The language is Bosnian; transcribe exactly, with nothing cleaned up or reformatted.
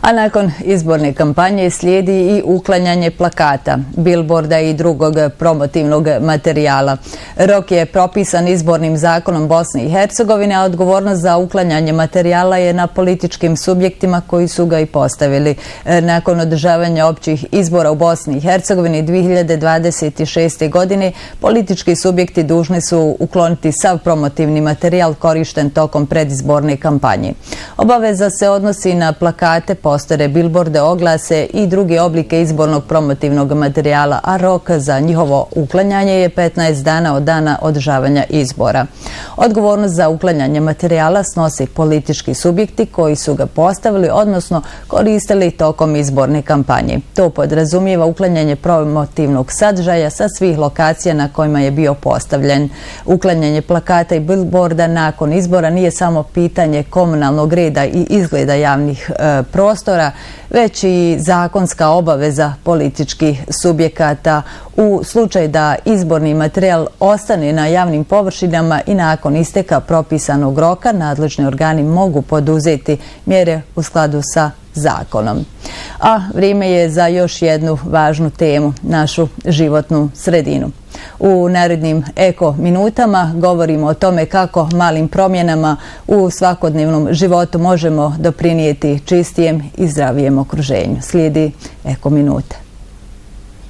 A nakon izborne kampanje slijedi i uklanjanje plakata, bilborda i drugog promotivnog materijala. Rok je propisan izbornim zakonom Bosne i Hercegovine, a odgovornost za uklanjanje materijala je na političkim subjektima koji su ga i postavili. Nakon održavanja općih izbora u Bosni i Hercegovini dvije hiljade dvadeset šeste. godine, politički subjekti dužni su ukloniti sav promotivni materijal korišten tokom predizborne kampanje. Obaveza se odnosi na plakate, postere, bilborde, oglase i druge oblike izbornog promotivnog materijala, a rok za njihovo uklanjanje je petnaest dana od dana održavanja izbora. Odgovornost za uklanjanje materijala snose politički subjekti koji su ga postavili, odnosno koristili tokom izborne kampanje. To podrazumijeva uklanjanje promotivnog sadržaja sa svih lokacija na kojima je bio postavljen. Uklanjanje plakata i bilborda nakon izbora nije samo pitanje komunalnog reda i izgleda javnih e, prostora, već i zakonska obaveza političkih subjekata u slučaju da izborni materijal ostane na javnim površinama i nakon isteka propisanog roka nadležni organi mogu poduzeti mjere u skladu sa zakonom. A vrijeme je za još jednu važnu temu, našu životnu sredinu. U narednim eko minutama govorimo o tome kako malim promjenama u svakodnevnom životu možemo doprinijeti čistijem i zdravijem okruženju. Slijedi Eko minute.